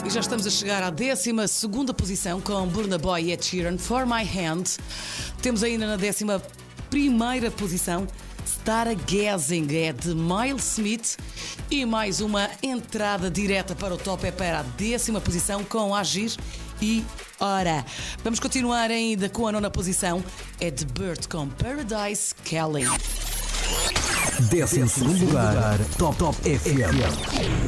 E já estamos a chegar à 12ª posição com Burna Boy e Ed Sheeran, For My Hand. Temos ainda na 11ª posição Stargazing, é de Miles Smith. E mais uma entrada direta para o top é para a 10ª posição com Agir e Ora. Vamos continuar ainda com a 9ª posição, é de Bird com Paradise Kelly. 12º lugar, Top FM.